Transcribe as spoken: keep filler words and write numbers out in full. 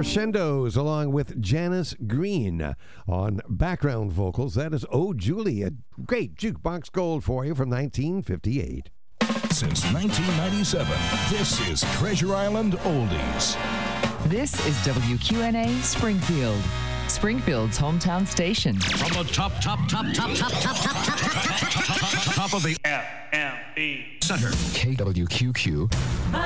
Crescendos along with Janice Green on background vocals. That is Oh Julie, a great jukebox gold for you from nineteen fifty-eight. Since nineteen ninety-seven, this is Treasure Island Oldies. This is W Q N A Springfield, Springfield's hometown station. From the top, top, top, top, top, top, top, top, top, top, top, top of the F M E Center. K W Q Q.